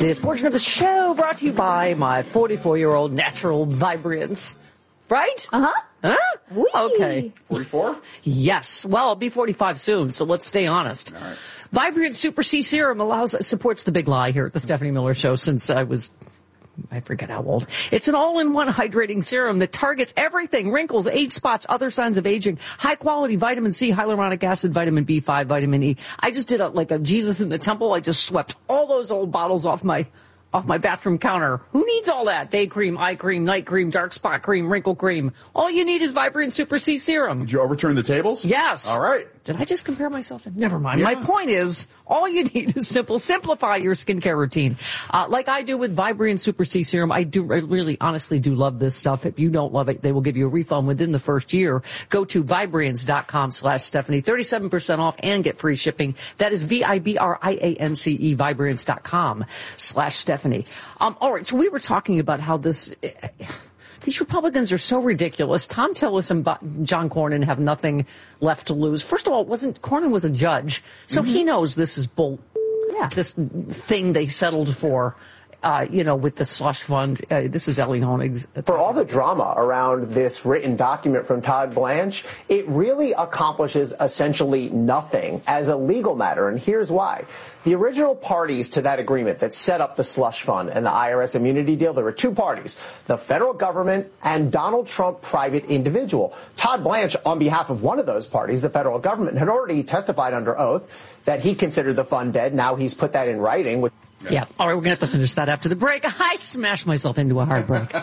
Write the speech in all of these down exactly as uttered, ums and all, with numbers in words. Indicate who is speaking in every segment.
Speaker 1: This portion of the show brought to you by my forty-four-year-old natural vibrance. Right?
Speaker 2: Uh-huh.
Speaker 1: Huh?
Speaker 2: Whee!
Speaker 1: Okay.
Speaker 3: forty-four?
Speaker 1: Yes. Well, I'll be forty-five soon, so let's stay honest.
Speaker 3: All right.
Speaker 1: Vibrant Super C Serum allows supports the big lie here at the Stephanie Miller Show since I was, I forget how old. It's an all-in-one hydrating serum that targets everything: wrinkles, age spots, other signs of aging, high-quality vitamin C, hyaluronic acid, vitamin B five, vitamin E. I just did a, like a Jesus in the temple. I just swept all those old bottles off my off my bathroom counter. Who needs all that? Day cream, eye cream, night cream, dark spot cream, wrinkle cream. All you need is Vibrant Super C Serum.
Speaker 3: Did you overturn the tables?
Speaker 1: Yes.
Speaker 3: All right.
Speaker 1: Did I just compare myself? Never mind.
Speaker 3: Yeah.
Speaker 1: My point is, all you need is simple. Simplify your skincare routine. Uh, like I do with Vibrant Super C Serum. I do, I really, honestly do love this stuff. If you don't love it, they will give you a refund within the first year. Go to Vibrance.com slash Stephanie. thirty-seven percent off and get free shipping. That is V I B R I A N C E, Vibrance.com slash Stephanie. Um, all right. So we were talking about how this, these Republicans are so ridiculous. Tom Tillis and John Cornyn have nothing left to lose. First of all, it wasn't Cornyn was a judge, so mm-hmm. he knows this is bull. Yeah, this thing they settled for. Uh, you know, with the slush fund. Uh, this is Ellie Honig's.
Speaker 4: For all the drama around this written document from Todd Blanche, it really accomplishes essentially nothing as a legal matter, and here's why. The original parties to that agreement that set up the slush fund and the I R S immunity deal, there were two parties, the federal government and Donald Trump, private individual. Todd Blanche, on behalf of one of those parties, the federal government, had already testified under oath that he considered the fund dead. Now he's put that in writing. Which
Speaker 1: Yeah. All right, we're going to have to finish that after the break. I smashed myself into a hard break.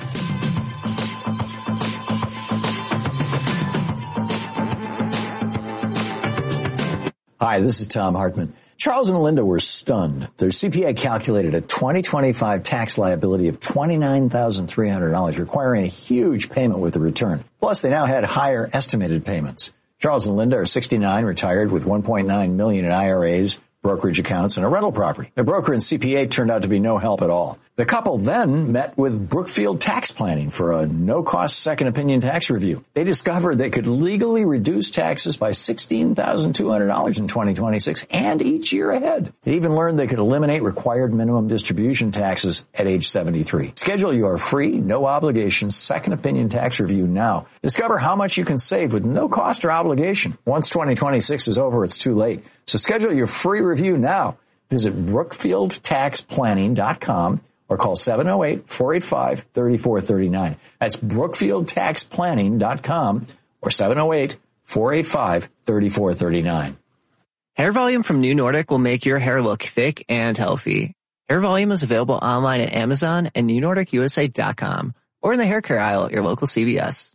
Speaker 5: Hi, this is Tom Hartman. Charles and Linda were stunned. Their C P A calculated a twenty twenty-five tax liability of twenty-nine thousand three hundred dollars, requiring a huge payment with the return. Plus, they now had higher estimated payments. Charles and Linda are sixty-nine, retired with one point nine million dollars in I R As, brokerage accounts, and a rental property. Their broker and C P A turned out to be no help at all. The couple then met with Brookfield Tax Planning for a no-cost second opinion tax review. They discovered they could legally reduce taxes by sixteen thousand two hundred dollars in twenty twenty-six and each year ahead. They even learned they could eliminate required minimum distribution taxes at age seventy-three. Schedule your free, no-obligation second opinion tax review now. Discover how much you can save with no cost or obligation. Once twenty twenty-six is over, it's too late. So schedule your free review now. Visit Brookfield Tax Planning dot com or call seven oh eight, four eight five, three four three nine. That's Brookfield Tax Planning dot com or seven oh eight, four eight five, three four three nine.
Speaker 6: Hair Volume from New Nordic will make your hair look thick and healthy. Hair Volume is available online at Amazon and New Nordic U S A dot com or in the hair care aisle at your local C V S.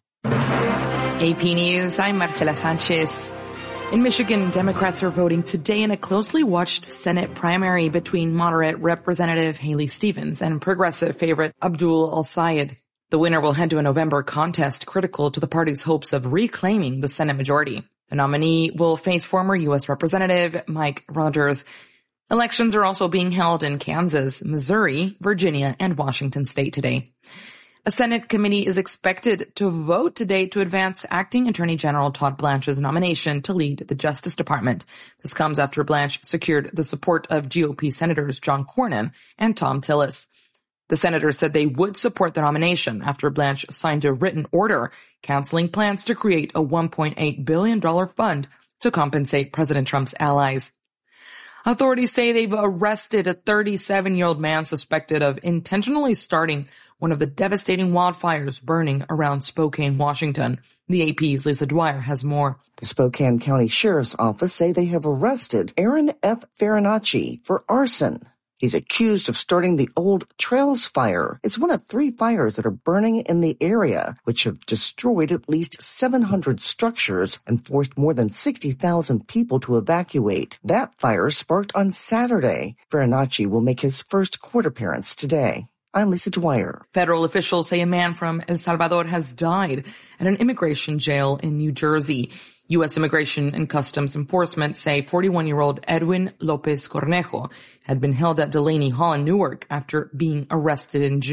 Speaker 7: A P News, I'm Marcela Sanchez. In Michigan, Democrats are voting today in a closely watched Senate primary between moderate Representative Haley Stevens and progressive favorite Abdul El-Sayed. The winner will head to a November contest critical to the party's hopes of reclaiming the Senate majority. The nominee will face former U S Representative Mike Rogers. Elections are also being held in Kansas, Missouri, Virginia, and Washington state today. A Senate committee is expected to vote today to advance Acting Attorney General Todd Blanche's nomination to lead the Justice Department. This comes after Blanche secured the support of G O P Senators John Cornyn and Tom Tillis. The senators said they would support the nomination after Blanche signed a written order canceling plans to create a one point eight billion dollars fund to compensate President Trump's allies. Authorities say they've arrested a thirty-seven-year-old man suspected of intentionally starting one of the devastating wildfires burning around Spokane, Washington. The A P's Lisa Dwyer has more.
Speaker 8: The Spokane County Sheriff's Office say they have arrested Aaron F. Farinacci for arson. He's accused of starting the Old Trails Fire. It's one of three fires that are burning in the area, which have destroyed at least seven hundred structures and forced more than sixty thousand people to evacuate. That fire sparked on Saturday. Farinacci will make his first court appearance today. I'm Lisa Dwyer.
Speaker 7: Federal officials say a man from El Salvador has died at an immigration jail in New Jersey. U S Immigration and Customs Enforcement say forty-one-year-old Edwin Lopez Cornejo had been held at Delaney Hall in Newark after being arrested in June.